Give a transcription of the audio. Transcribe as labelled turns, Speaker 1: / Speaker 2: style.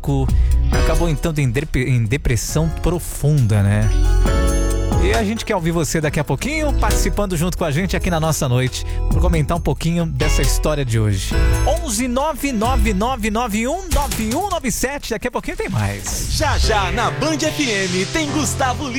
Speaker 1: acabou então em depressão profunda, né? E a gente quer ouvir você daqui a pouquinho, participando junto com a gente aqui na nossa noite, para comentar um pouquinho dessa história de hoje. 11999919197, daqui a pouquinho tem mais.
Speaker 2: Já na Band FM tem Gustavo Lima.